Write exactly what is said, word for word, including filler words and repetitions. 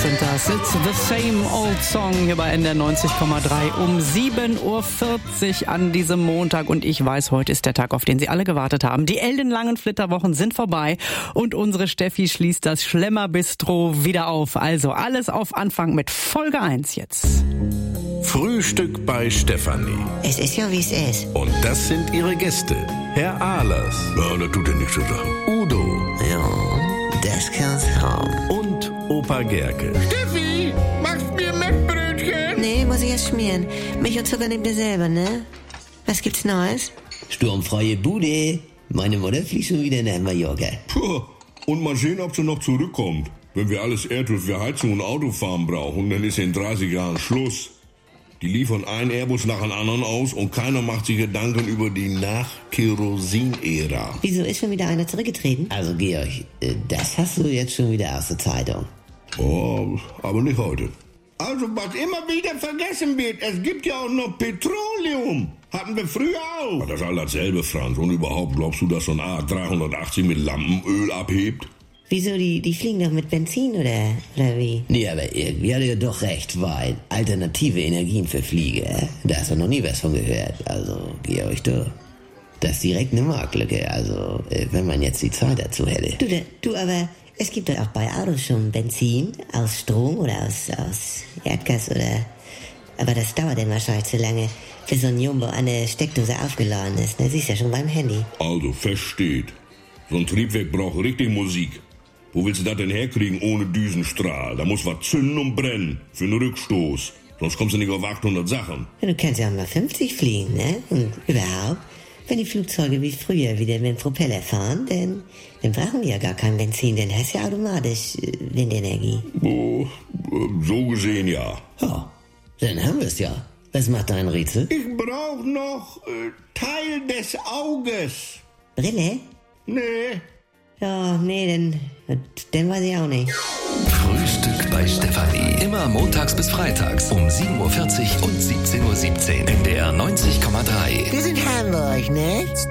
sind das. It's the same old song hier bei N D R neunzig Komma drei um sieben Uhr vierzig an diesem Montag. Und ich weiß, heute ist der Tag, auf den Sie alle gewartet haben. Die ellenlangen Flitterwochen sind vorbei und unsere Steffi schließt das Schlemmerbistro wieder auf. Also alles auf Anfang mit Folge eins jetzt. Frühstück bei Stefanie. Es ist ja, wie es ist. Und das sind ihre Gäste. Herr Ahlers. Ja, das tut ja nichts zu sagen. Udo. Ja, das kann's haben. Und Opa Gerke. Steffi, machst mir Mettbrötchen? Nee, muss ich erst schmieren. Milch und Zucker nehmt ihr selber, ne? Was gibt's Neues? Sturmfreie Bude. Meine Mutter fliegt schon wieder nach Mallorca. Puh, und mal sehen, ob sie noch zurückkommt. Wenn wir alles Erdöl für Heizung und Autofahren brauchen, dann ist in dreißig Jahren Schluss. Die liefern einen Airbus nach dem anderen aus und keiner macht sich Gedanken über die Nach-Kerosin-Ära. Wieso ist schon wieder einer zurückgetreten? Also Georg, äh, das hast du jetzt schon wieder aus der Zeitung. Oh, aber nicht heute. Also, was immer wieder vergessen wird, es gibt ja auch noch Petroleum. Hatten wir früher auch. Das ist all dasselbe, Franz. Und überhaupt, glaubst du, dass so ein A dreihundertachtzig mit Lampenöl abhebt? Wieso, die, die fliegen doch mit Benzin, oder, oder wie? Nee, aber irgendwie hat er doch recht, weil alternative Energien für Flieger, da hast du noch nie was von gehört. Also, Georg, du, das ist direkt eine Marktlücke, also, äh, wenn man jetzt die Zeit dazu hätte. Du, da, du, aber es gibt doch auch bei Autos schon Benzin aus Strom oder aus, aus Erdgas oder... Aber das dauert dann wahrscheinlich zu lange, bis so ein Jumbo an der Steckdose aufgeladen ist. Das siehst du ja schon beim Handy. Also, feststeht, so ein Triebwerk braucht richtig Musik. Wo willst du das denn herkriegen ohne Düsenstrahl? Da muss was zünden und brennen. Für einen Rückstoß. Sonst kommst du nicht auf achthundert Sachen. Ja, du kannst ja auch mal fünfzig fliegen, ne? Und überhaupt, wenn die Flugzeuge wie früher wieder mit dem Propeller fahren, dann, dann brauchen die ja gar kein Benzin. Dann hast du ja automatisch äh, Windenergie. Oh, so gesehen ja. Ja, dann haben wir es ja. Was macht dein Rätsel? Ich brauch noch äh, Teil des Auges. Brille? Nee. Ja, nee, dann, dann weiß ich auch nicht. Frühstück bei Stefanie. Immer montags bis freitags um sieben Uhr vierzig und siebzehn Uhr siebzehn. N D R neunzig Komma drei. Wir sind Hamburg, ne?